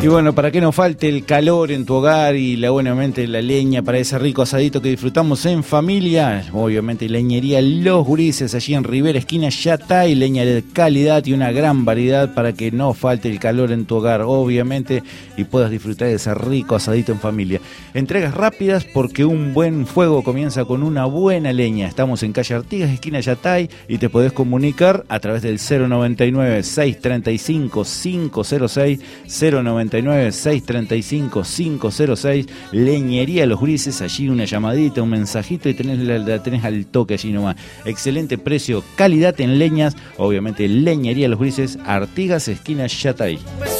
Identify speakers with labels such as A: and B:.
A: Y bueno, para que no falte el calor en tu hogar y buenamente la leña para ese rico asadito que disfrutamos en familia, obviamente leñería Los Gurises, allí en Rivera, esquina Yatay, leña de calidad y una gran variedad para que no falte el calor en tu hogar, obviamente, y puedas disfrutar de ese rico asadito en familia. Entregas rápidas porque un buen fuego comienza con una buena leña. Estamos en calle Artigas, esquina Yatay, y te podés comunicar a través del 099-635-506, 099-635-506, leñería Los Grises, allí una llamadita, un mensajito y la tenés al toque allí nomás. Excelente precio, calidad en leñas, obviamente leñería Los Grises, Artigas, esquina Yatay.